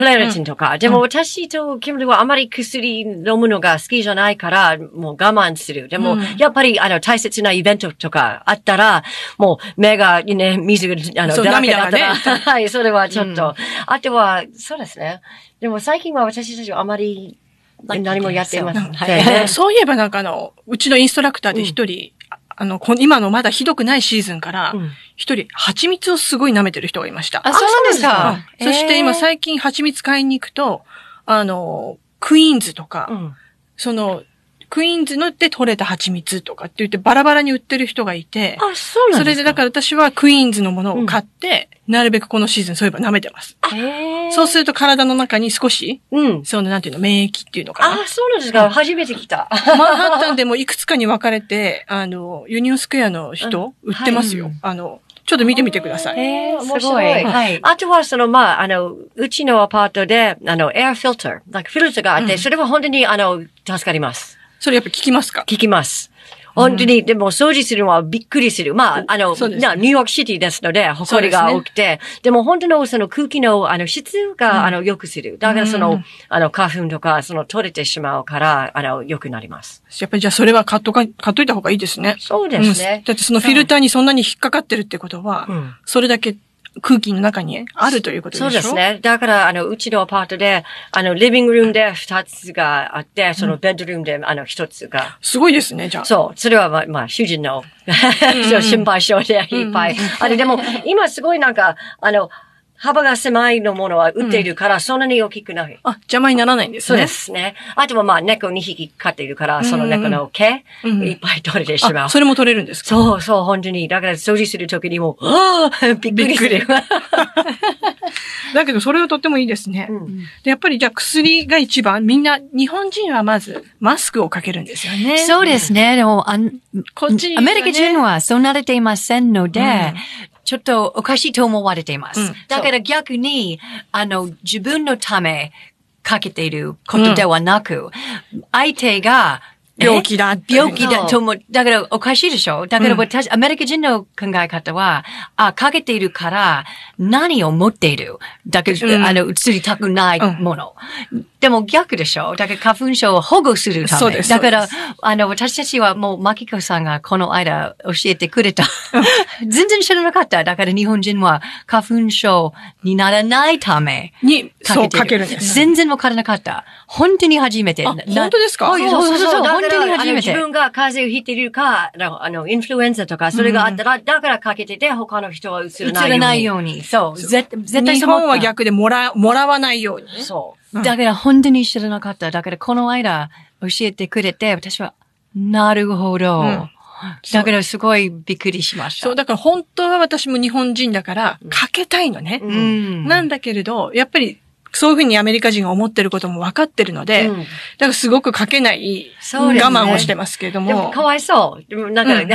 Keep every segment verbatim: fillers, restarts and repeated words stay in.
プレラチンとか。でも私とキムリはあまり薬飲むのが好きじゃないから、もう我慢する。でも、やっぱり、あの、大切なイベントとかあったら、もう目がね、水が、あの、だらけだったら、はい、それはちょっと。あとは、そうですね。でも最近は私たちはあまり、何もやっていません。 はい。そういえばなんかあの、うちのインストラクターで一人、あの、今のまだひどくないシーズンから、一人、蜂蜜をすごい舐めてる人がいました。 あ、そうなんですか。 そして今最近蜂蜜買いに行くと、あの、クイーンズとか、うん、その、クイーンズので取れた蜂蜜とかって言ってバラバラに売ってる人がいて、 あ、そうなんですか。 それでだから私はクイーンズのものを買って、うん、なるべくこのシーズンそういえば舐めてます。そうすると体の中に少し、うん、そのなんていうの、免疫っていうのかな。 あ、そうなんですか。うん、初めて来た。 マンハッタンでもいくつかに分かれて、あの、ユニオンスクエアの人、うん、売ってますよ。はい、あの、ちょっと見てみてください。 えー、すごい。はい。あとは、その、まあ、あの、うちのアパートで、あの、エアフィルター、なんかフィルターがあって、うん、それは本当に、あの、助かります。 それやっぱ聞きますか？ 聞きます。本当に、うん、でも掃除するのはびっくりする。まあ、あの、ね、ニューヨークシティですので、埃が多くて、でね、でも本当のその空気の、あの、質が、うん、あの、良くする。だからその、うん、あの、花粉とか、その、取れてしまうから、あの、良くなります。 やっぱりじゃあそれは買っとか、買っといた方がいいですね。 そうですね。 うん、だってそのフィルターにそんなに引っかかってるってことは、うん、それだけ、空気の中にあるということでしょ？ そうですね。だから、あの、うちのアパートで、あの、リビングルームで二つがあって、そのベッドルームで、あの、一つが。 すごいですね、じゃあ。 そう。それは、まあ、まあ、主人の心配性でいっぱい。あれ、でも、今すごいなんか、あの、幅が狭いのものは売っているから、そんなに大きくない。 あ、邪魔にならないんですね。 そうですね。あとはまあ、猫にひき飼っているから、その猫の毛、いっぱい取れてしまう。 それも取れるんですか？ そうそう、本当に。だから掃除するときにも、ああ、びっくりする。 だけど、それはとってもいいですね。うん、でやっぱりじゃあ薬が一番、みんな、日本人はまずマスクをかけるんですよね。 そうですね。でも、あこっち、ね、アメリカ人はそう慣れていませんので、うんちょっとおかしいと思われています。うん、だから逆に、あの、自分のためかけていることではなく、うん、相手が、 病気だって。 病気だと思う。だからおかしいでしょ？だから私、うん、アメリカ人の考え方は、あ、かけているから何を持っている。だけど、うん、あの、移りたくないもの。うん、でも逆でしょ？だから花粉症を保護するため。 そうです。 だから、あの、私たちはもう、マキコさんがこの間教えてくれた。全然知らなかった。だから日本人は花粉症にならないために、そうかけるんです。 全然わからなかった。本当に初めて。 あ、本当ですか？ そうそうそう。本当に初めて。自分が風邪をひいているか、あの、インフルエンザとか、それがあったら、うん、だからかけてて、他の人は移らないように。 移らないように。そう。絶対日本は逆でもら、もらわないように、ね。 そう。 うん、だから本当に知らなかった。だからこの間教えてくれて、私は、なるほど。うんだからすごいびっくりしました。 そう、だから本当は私も日本人だから、かけたいのね。うん、なんだけれど、やっぱり、そういうふうにアメリカ人が思ってることも分かってるので、うん、だからすごくかけない、我慢をしてますけれども。 でもかわいそう。でもなんか、うん、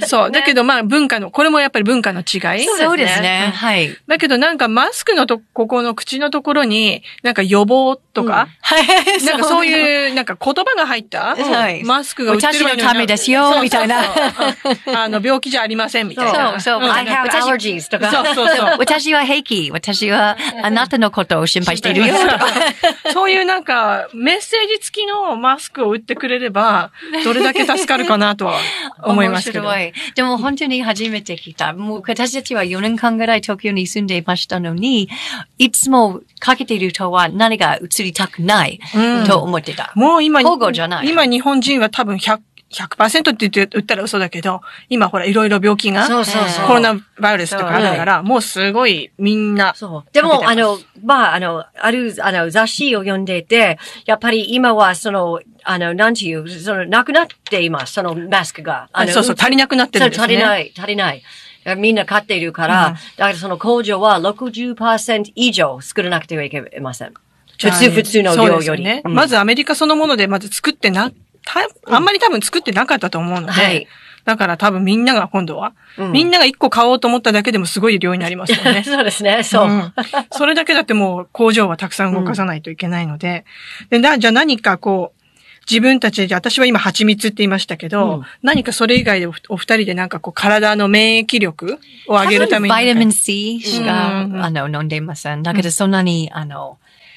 そう。だけどまあ文化の、これもやっぱり文化の違い。 そうですね。はい。 だけどなんかマスクのと、ここの口のところに、なんか予防とか、はい、うん。なんかそういう、なんか言葉が入った、はい、マスクが売ってる私のためですよ、みたいな。 あの、病気じゃありません、みたいな。 そうそう。 I have allergies とか。 そうそうそう。 私は平気。私はあなたのことを心配しているよ。 そういうなんか、メッセージ付きのマスクを売ってくれれば、どれだけ助かるかなとは思いますけど。 面白い。でも本当に初めて聞いた。もう私たちはよねんかんぐらい東京に住んでいましたのに、いつもかけている人は何が移りたくないと思ってた。 うん、もう今、 保護じゃない。 今日本人は多分ひゃく、ひゃくパーセント って言って、言ったら嘘だけど、今ほらいろいろ病気が、 そうそうそうコロナバイルスとかあるから、もうすごいみんな。 そう。でも、あの、まあ、あの、ある、あの、雑誌を読んでいて、やっぱり今はその、あの、なんていう、その、なくなっています、そのマスクが。 あのそうそう、足りなくなってるんですね。 そう、足りない、足りない。みんな買っているから、うん、だからその工場は ろくじゅっパーセント 以上作らなくてはいけません。普通、普通の量より。 ね、うん、まずアメリカそのものでまず作ってな、あんまり多分作ってなかったと思うので、はい、だから多分みんなが今度は、うん、みんなが一個買おうと思っただけでもすごい量になりますよね。 そうですね、そう、うん。 それだけだってもう工場はたくさん動かさないといけないので、うん、でじゃあ何かこう、自分たちで、私は今蜂蜜って言いましたけど、うん、何かそれ以外でお, お二人でなんかこう体の免疫力を上げるために。 バイタミン C しか、うん、あの、飲んでいません。だけどそんなに、あの、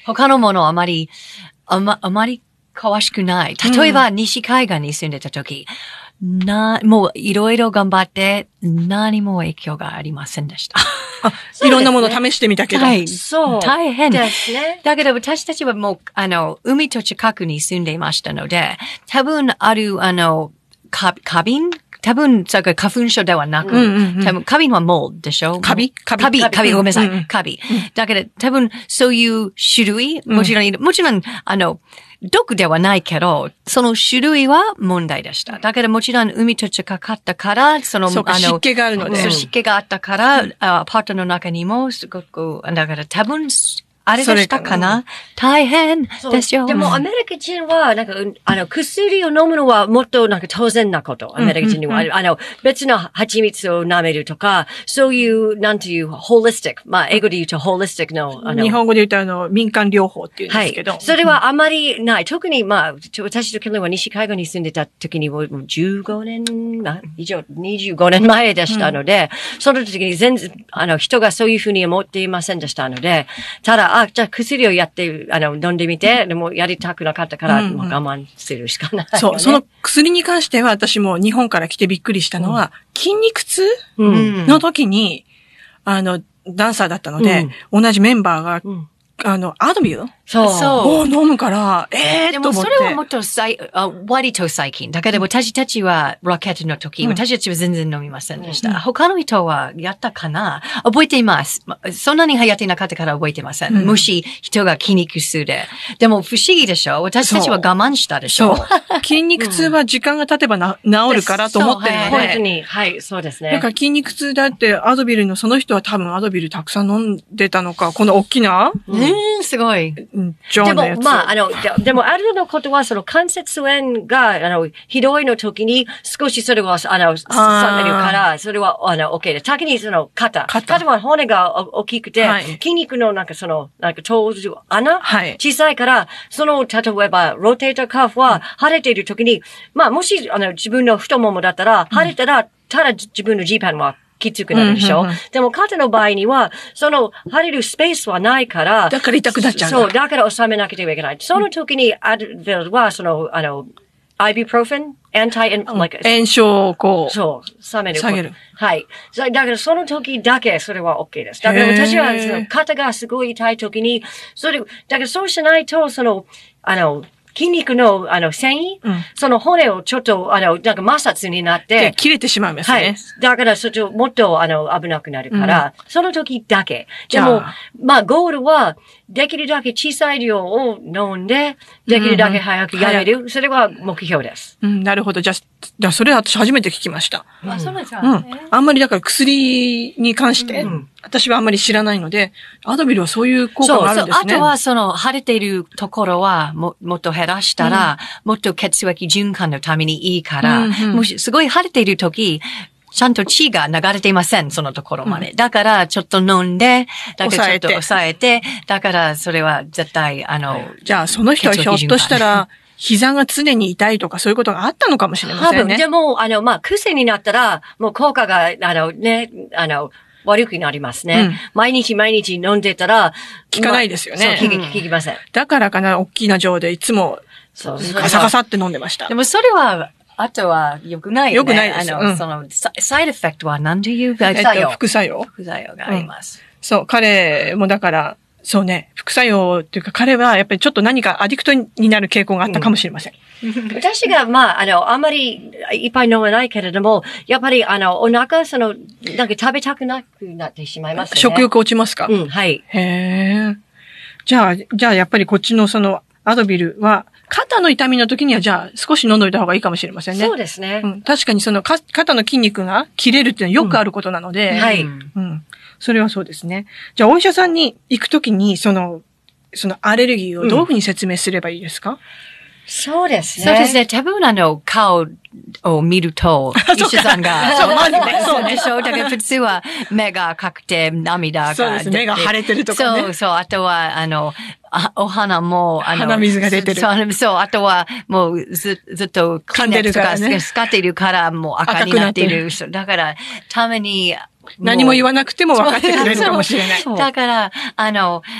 他のものあまり、あま、あまり詳しくない。例えば、西海岸に住んでた時、な、もういろいろ頑張って何も影響がありませんでした。 いろんなもの試してみたけど。 はい。 そう。 大変ですね。 だけど私たちはもう、あの、海と近くに住んでいましたので、多分ある、あの、か花瓶多分、それから花粉症ではなく、 うんうんうん、 多分、花瓶はモールでしょカビカビカビ、カビ、ごめんなさい。 うんうん、 カビ。だけど、多分、そういう種類、もちろんいる、もちろん、あの、毒ではないけど、その種類は問題でした。だけどもちろん海と近かったから、その、 そうか、 あの、 湿気があるので。 そう、湿気があったから、うん、アパートの中にもすごく、だから多分、あれでしたかな、うん、大変ですよ。 でもアメリカ人は、なんか、あの、薬を飲むのはもっとなんか当然なこと。アメリカ人には。うんうんうん、あの、別の蜂蜜を舐めるとか、そういう、なんていう、ホリスティック。まあ、英語で言うとホリスティックの、あの。 日本語で言うとあの、民間療法っていうんですけど。はい。 それはあまりない。特にまあ、私と去年は西海岸に住んでた時にもうじゅうごねん、以上、にじゅうごねんまえでしたので、うん、その時に全然、あの、人がそういうふうに思っていませんでしたので、ただ、あ、じゃあ薬をやって、あの、飲んでみて、でもやりたくなかったから、もう我慢するしかない、ね。 そう、その薬に関しては私も日本から来てびっくりしたのは、うん、筋肉痛の時に、あの、ダンサーだったので、うん、同じメンバーが、うん、あの、アドビルそう。 を飲むから、ええー、と思って。 でもそれはもっとさい、あ割と最近。だけど私たちはロケットの時、うん、私たちは全然飲みませんでした。うん、他の人はやったかな覚えています。そんなに流行ってなかったから覚えてません。うん、もし人が筋肉痛で。でも不思議でしょ私たちは我慢したでしょそう。筋肉痛は時間が経てばな、治るからと思ってるので。 本当に。はい、そうですね。 だから筋肉痛だってアドビルのその人は多分アドビルたくさん飲んでたのか、この大きな。 うん、うん、すごい。 ジョンのやつ。 まあ、あの、で, でも、あるのことは、その関節炎が、あの、ひどいの時に、少しそれは、あの、冷めるから、それは、あの、OK です。先にその、肩。肩。肩は骨が大きくて、はい、筋肉のなんかその、なんか、通る穴、はい、小さいから、その、例えば、ローテーターカーフは、腫れている時に、まあ、もし、あの、自分の太ももだったら、腫れたら、ただ自分の G パンは、きつくなるでしょ、うんうんうん、でも肩の場合には、その、腫れるスペースはないから。 だから痛くなっちゃう。 そう、だから収めなければいけない。その時に、アドビルは、その、あの、アイビュプロフェン、アンタイ、like、 炎症をこう。 そう、冷める。 下げる。 はい。だからその時だけ、それは OK です。だから私は、その肩がすごい痛い時に、それ、だからそうしないと、その、あの、筋肉の、あの、繊維、うん、その骨をちょっと、あの、なんか摩擦になって。 切れてしまうんですね。はい。 だから、そっちもっと、あの、危なくなるから、うん、その時だけ。でも、まあ、ゴールは、できるだけ小さい量を飲んで、できるだけ早くやめる。うん、それは目標です。 うん、なるほど。じゃあ、じゃあ、それは私初めて聞きました。 うん、あ、そうですか。 うん。あんまりだから薬に関して、うん、私はあんまり知らないので、アドビルはそういう効果があるんですね。 そうそう。あとは、その、腫れているところは、も、もっと減らしたら、うん、もっと血液循環のためにいいから、うんうん、もし、すごい腫れている時、ちゃんと血が流れていません、そのところまで。うん、だから、ちょっと飲んで、だからちょっと抑えて、だから、それは絶対、あの、 じゃあ、その人はひょっとしたら、膝が常に痛いとかそういうことがあったのかもしれませんね。 多分、でも、あの、まあ、癖になったら、もう効果が、あの、ね、あの、悪くなりますね。うん、毎日毎日飲んでたら、 効かないですよね。 まあ、そう、効き、効きません。 だからかな、大きな錠でいつも、そう、ガサガサって飲んでました。 でもそれは、あとは良くないよね。 良くないです。 あの、うん、その、サイドエフェクトは何ていう副作用。副作用。 副作用があります。 うん、そう、彼もだから、そうね、副作用っていうか彼はやっぱりちょっと何かアディクトになる傾向があったかもしれません。 うん、私が、まあ、あの、あんまりいっぱい飲まないけれども、やっぱりあの、お腹、その、なんか食べたくなくなってしまいますね。 食欲落ちますか？ うん、はい。 へえ。じゃあ、じゃあやっぱりこっちのその、アドビルは、肩の痛みの時にはじゃあ少し飲んどいた方がいいかもしれませんね。 そうですね。 うん、確かにそのか肩の筋肉が切れるっていうのはよくあることなので。 うん、はい。 うん。それはそうですね。じゃあお医者さんに行くときにその、そのアレルギーをどういうふうに説明すればいいですか？うん、 そうですね。 そうですね。多分あの、顔を見ると、医者さんが。 そう、まずね。 そうでしょ。だから普通は目が赤くて涙が。 そうです。目が腫れてるとかね。 そうそう。あとは、あの、あお花も、あの、 鼻水が出てる。 そう、そう。あとは、もうず、ずっと、 噛んでるからね。 使っているから、もう赤になっている。だから、ために、 何も言わなくても分かってくれるかもしれない。 だから、あの、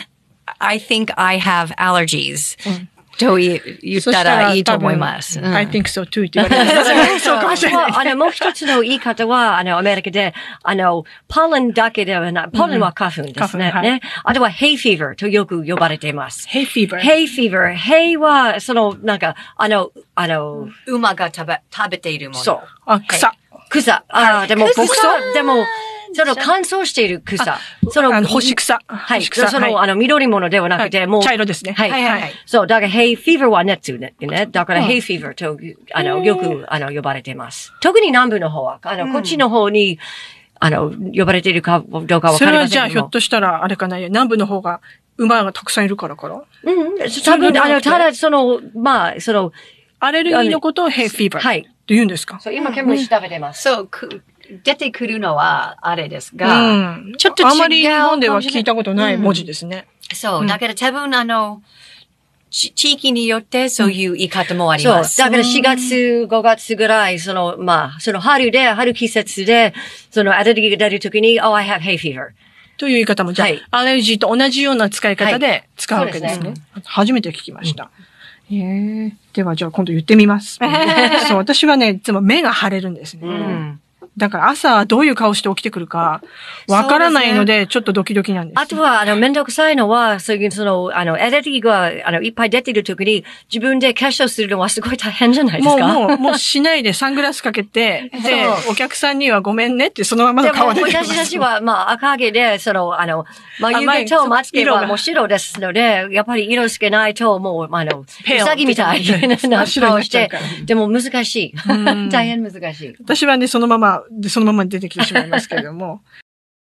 I think I have allergies. と言ったらいいと思います。 I think so too って言われます。そうかもしれない。 あの、もう一つの言い方は、あの、アメリカで、あの、ポレンだけではない、ポレンは花粉ですね。ね。あとは、hay fever とよく呼ばれています。 hay fever。 hay fever。hay は、その、なんか、あの、あの、 馬が食べ、食べているもの。 そう。 あ、草。 草。ああ、でも、牧草でも、その乾燥している草。 その、干し草。 はい。その、あの、緑物ではなくて、もう。 茶色ですね。 はい。はい。そう。だから、hay fever は熱ね。だから、hay fever と、あの、よく、あの、呼ばれています。特に南部の方は、あの、こっちの方に、あの、呼ばれているかどうかわかりませんけども。 それはじゃあ、ひょっとしたら、あれかな、南部の方が、馬がたくさんいるからからうん。多分、あの、ただ、その、まあ、その、 アレルギーのことを hay fever。はい。と言うんですか？ そう、今、ケム調べてます。 そう、出てくるのはあれですが、うん、ちょっと違う。 あまり日本では聞いたことない文字ですね。 うん、そう、だけど多分あの、地域によってそういう言い方もあります。 そう。だからしがつ、ごがつぐらい、その、まあ、その春で、春季節で、そのアレルギーが出るときに、oh, I have hay fever. という言い方も、じゃあ、はい、アレルギーと同じような使い方で使うわけですね。はい、ですね初めて聞きました。うん、へえ。では、じゃあ今度言ってみます。そう、私はね、いつも目が腫れるんですね。うんだから朝どういう顔して起きてくるかわからないので、ちょっとドキドキなんです。 あとは、あの、めんどくさいのは、そういう、その、あの、アレルギーが、あの、いっぱい出てる時に、自分で化粧するのはすごい大変じゃないですか。 もう、もう、もうしないでサングラスかけて、で、お客さんにはごめんねってそのままの顔で。 でも、私たちは、まあ、赤毛で、その、あの、眉毛とまつげはもう白ですので、やっぱり色つけないと、もう、あの、うさぎみたいな顔して、でも難しい。大変難しい。 私はね、そのまま、そのまま出てきてしまいますけれども。